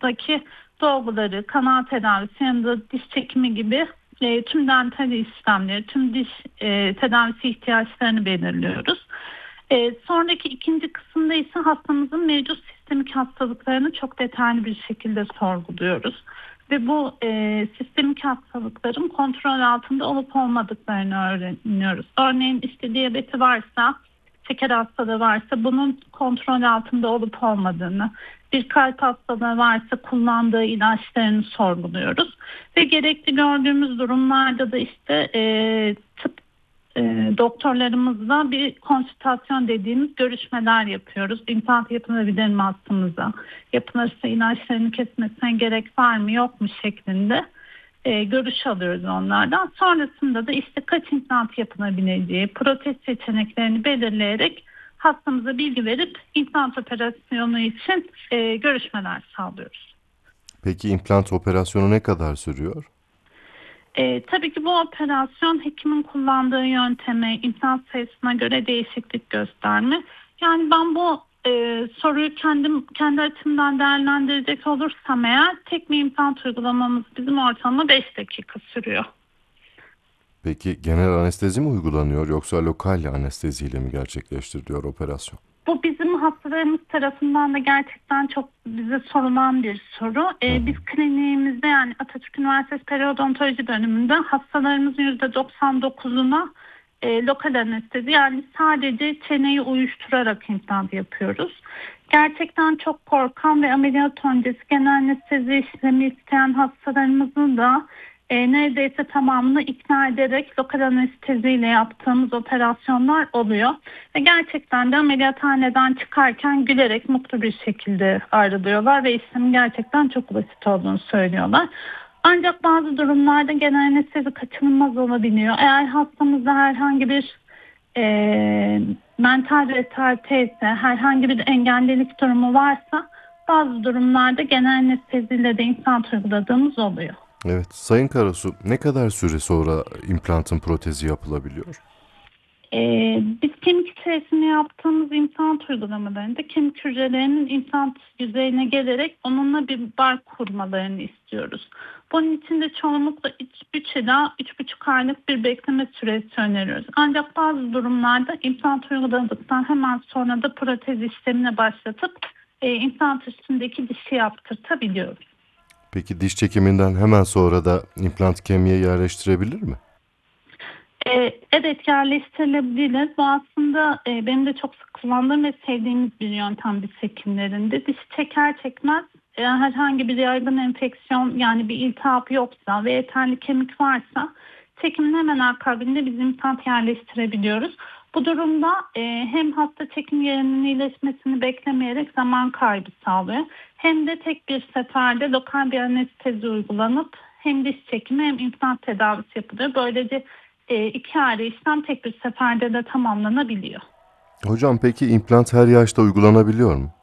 ağızdaki dolguları, kanal tedavisi yanında diş çekimi gibi tüm dental işlemleri, tüm diş tedavisi ihtiyaçlarını belirliyoruz. Sonraki ikinci kısımda ise hastamızın mevcut sistemik hastalıklarını çok detaylı bir şekilde sorguluyoruz. Ve bu sistemik hastalıkların kontrol altında olup olmadıklarını öğreniyoruz. Örneğin işte diyabeti varsa, şeker hastalığı varsa bunun kontrol altında olup olmadığını, bir kalp hastalığı varsa kullandığı ilaçlarını sorguluyoruz. Ve gerekli gördüğümüz durumlarda da işte tıp doktorlarımızla bir konsültasyon dediğimiz görüşmeler yapıyoruz. İmplant yapılabilir mi hastamıza? Yapılırsa ilaçlarını kesmesine gerek var mı yok mu şeklinde görüş alıyoruz onlardan. Sonrasında da işte kaç implant yapılabileceği, protez seçeneklerini belirleyerek hastamıza bilgi verip implant operasyonu için görüşmeler sağlıyoruz. Peki implant operasyonu ne kadar sürüyor? Tabii ki bu operasyon hekimin kullandığı yönteme, implant sayısına göre değişiklik gösterme. Yani ben bu soruyu kendi açımdan değerlendirecek olursam eğer tek bir implant uygulamamız bizim ortalama 5 dakika sürüyor. Peki genel anestezi mi uygulanıyor yoksa lokal anesteziyle mi gerçekleştiriliyor operasyon? Bu bizim hastalarımız tarafından da gerçekten çok bize sorulan bir soru. Hı hı. Biz kliniğimizde yani Atatürk Üniversitesi Periodontoloji bölümünde hastalarımızın %99'una lokal anestezi yani sadece çeneyi uyuşturarak implant yapıyoruz. Gerçekten çok korkan ve ameliyat öncesi genel anestezi işlemi isteyen hastalarımızın da neredeyse tamamını ikna ederek lokal anesteziyle yaptığımız operasyonlar oluyor. Ve gerçekten de ameliyathaneden çıkarken gülerek mutlu bir şekilde ayrılıyorlar ve işlemin gerçekten çok basit olduğunu söylüyorlar. Ancak bazı durumlarda genel anestezi kaçınılmaz olabiliyor. Eğer hastamızda herhangi bir mental retarte ise, herhangi bir engellilik durumu varsa bazı durumlarda genel anesteziyle de implant uyguladığımız oluyor. Evet, Sayın Karasu, ne kadar süre sonra implantın protezi yapılabiliyor? Biz kemik içerisinde yaptığımız implant uygulamalarında kemik hücrelerinin implant yüzeyine gelerek onunla bir bağ kurmalarını istiyoruz. Bunun için de çoğunlukla 3 ila 3,5 aylık bir bekleme süresi öneriyoruz. Ancak bazı durumlarda implant uyguladıktan hemen sonra da protez işlemine başlatıp implant üstündeki dişi yaptırtabiliyoruz. Peki diş çekiminden hemen sonra da implant kemiğe yerleştirebilir mi? Evet yerleştirilebilir. Bu aslında benim de çok sık kullandığım ve sevdiğimiz bir yöntem diş hekimlerinde. Dişi çeker çekmez herhangi bir yaygın enfeksiyon yani bir iltihap yoksa ve yeterli kemik varsa çekimin hemen akabinde biz implant yerleştirebiliyoruz. Bu durumda hem hasta çekim yerinin iyileşmesini beklemeyerek zaman kaybı sağlıyor. Hem de tek bir seferde lokal bir anestezi uygulanıp hem diş çekimi hem implant tedavisi yapılıyor. Böylece iki ayrı işlem tek bir seferde de tamamlanabiliyor. Hocam peki implant her yaşta uygulanabiliyor mu?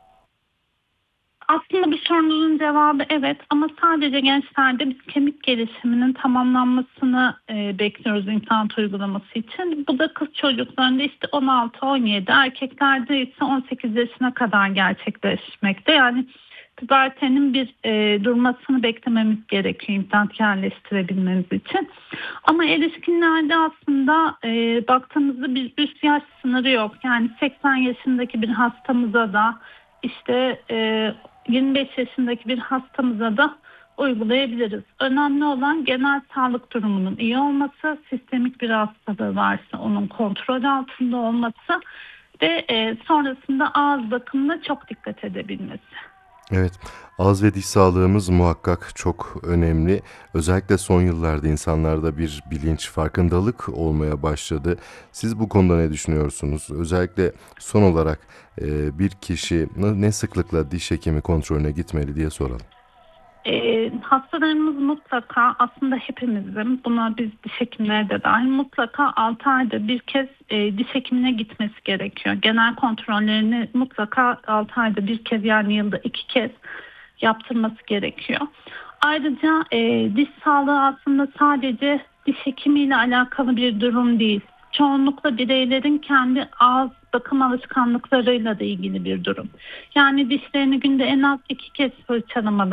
Aslında bu sorunun cevabı evet ama sadece gençlerde biz kemik gelişiminin tamamlanmasını bekliyoruz implant uygulaması için. Bu da kız çocuklarında işte 16-17, erkeklerde ise 18 yaşına kadar gerçekleşmekte. Yani pubertenin bir durmasını beklememiz gerekiyor implant yerleştirebilmemiz için. Ama erişkinlerde aslında baktığımızda bir üst yaş sınırı yok. Yani 80 yaşındaki bir hastamıza da işte 25 yaşındaki bir hastamıza da uygulayabiliriz. Önemli olan genel sağlık durumunun iyi olması, sistemik bir hastalığı varsa onun kontrol altında olması ve sonrasında ağız bakımına çok dikkat edebilmesi. Evet, ağız ve diş sağlığımız muhakkak çok önemli. Özellikle son yıllarda insanlarda bir bilinç, farkındalık olmaya başladı. Siz bu konuda ne düşünüyorsunuz? Özellikle son olarak bir kişi ne sıklıkla diş hekimi kontrolüne gitmeli diye soralım. Hastalarımız mutlaka aslında hepimizin buna biz diş hekimleri de dahil mutlaka 6 ayda bir kez diş hekimine gitmesi gerekiyor. Genel kontrollerini mutlaka 6 ayda bir kez yani yılda 2 kez yaptırması gerekiyor. Ayrıca diş sağlığı aslında sadece diş hekimiyle alakalı bir durum değil. Çoğunlukla bireylerin kendi ağız bakım alışkanlıklarıyla da ilgili bir durum. Yani dişlerini günde en az 2 kez fırçalamalı.